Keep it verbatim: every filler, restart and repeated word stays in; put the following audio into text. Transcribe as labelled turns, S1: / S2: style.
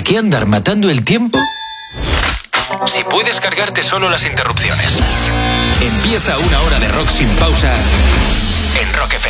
S1: qué andar matando el tiempo si puedes cargarte solo las interrupciones? Empieza una hora de rock sin pausa en Rock F M.